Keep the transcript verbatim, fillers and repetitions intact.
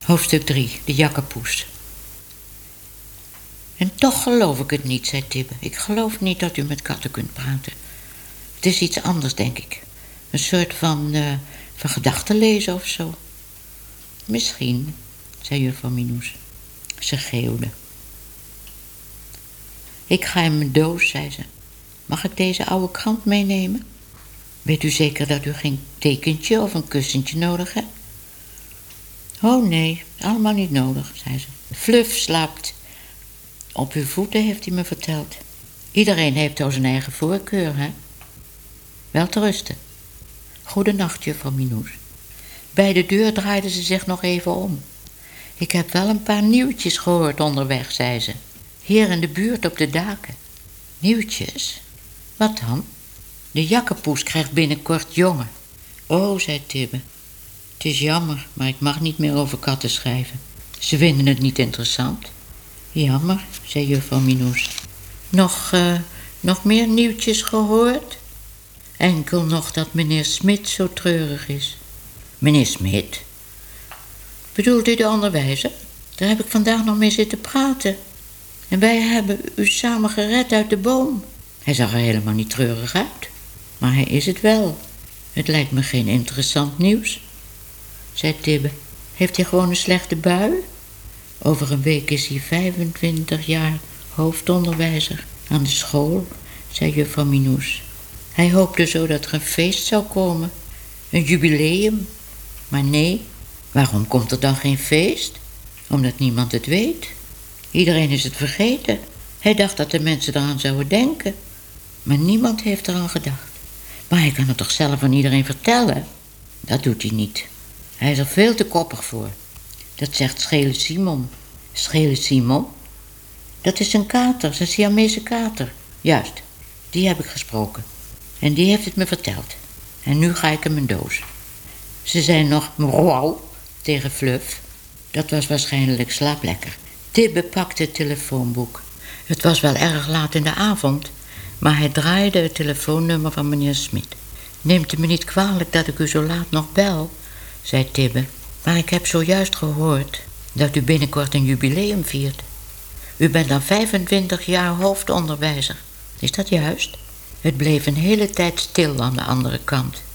Hoofdstuk drie, de jakkepoes. En toch geloof ik het niet, zei Tibbe. Ik geloof niet dat u met katten kunt praten. Het is iets anders, denk ik. Een soort van, uh, van gedachten lezen of zo. Misschien, zei juffrouw Minoes. Ze geeuwde. Ik ga in mijn doos, zei ze. Mag ik deze oude krant meenemen? Weet u zeker dat u geen tekentje of een kussentje nodig hebt? Oh nee, allemaal niet nodig, zei ze. Fluff slaapt op uw voeten, heeft hij me verteld. Iedereen heeft al zijn eigen voorkeur, hè? Wel te rusten. Goedenacht, juffrouw Minoes. Bij de deur draaide ze zich nog even om. Ik heb wel een paar nieuwtjes gehoord onderweg, zei ze. Hier in de buurt op de daken. Nieuwtjes? Wat dan? De jakkepoes krijgt binnenkort jongen. Oh, zei Tibbe. Het is jammer, maar ik mag niet meer over katten schrijven. Ze vinden het niet interessant. Jammer, zei juffrouw Minoes. Nog, uh, nog meer nieuwtjes gehoord? Enkel nog dat meneer Smit zo treurig is. Meneer Smit? Bedoelt u de onderwijzer? Daar heb ik vandaag nog mee zitten praten. En wij hebben u samen gered uit de boom. Hij zag er helemaal niet treurig uit. Maar hij is het wel. Het lijkt me geen interessant nieuws, zei Tibbe. Heeft hij gewoon een slechte bui? Over een week is hij vijfentwintig jaar hoofdonderwijzer aan de school, zei juffrouw Minoes. Hij hoopte zo dat er een feest zou komen. Een jubileum. Maar nee, waarom komt er dan geen feest? Omdat niemand het weet. Iedereen is het vergeten. Hij dacht dat de mensen eraan zouden denken. Maar niemand heeft eraan gedacht. Maar hij kan het toch zelf aan iedereen vertellen? Dat doet hij niet. Hij is er veel te koppig voor. Dat zegt Schele Simon. Schele Simon? Dat is een kater, zijn Siamese kater. Juist, die heb ik gesproken. En die heeft het me verteld. En nu ga ik in mijn doos. Ze zei nog mrouw tegen Fluff. Dat was waarschijnlijk slaap lekker. Tibbe pakte het telefoonboek. Het was wel erg laat in de avond, maar hij draaide het telefoonnummer van meneer Smit. Neemt u me niet kwalijk dat ik u zo laat nog bel, zei Tibbe. Maar ik heb zojuist gehoord dat u binnenkort een jubileum viert. U bent dan vijfentwintig jaar hoofdonderwijzer. Is dat juist? Het bleef een hele tijd stil aan de andere kant.